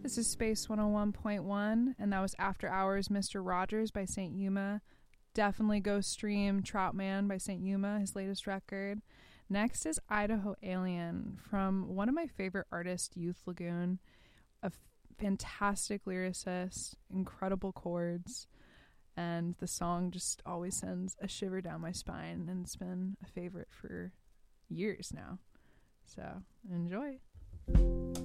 This is Space 101.1, and that was After Hours Mr. Rogers by St. Yuma. Definitely go stream Troutman by St. Yuma, his latest record. Next is Idaho Alien from one of my favorite artists, Youth Lagoon. A fantastic lyricist, incredible chords, and the song just always sends a shiver down my spine, and it's been a favorite for years now. So enjoy.